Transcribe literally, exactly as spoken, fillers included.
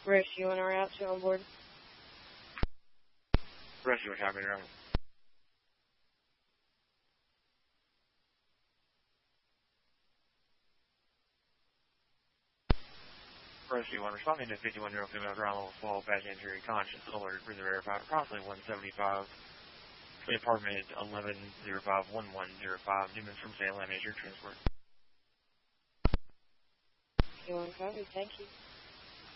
Rescue and our out to on board. Rescue and copy, Roger. Rescue one, responding to fifty-one year old female ground level fall, back injury, conscious, alert, breather verified, approximately one seventy-five, apartment eleven zero five one one zero five, Newman from San Lan, Asia Transport. You want to copy? Thank you.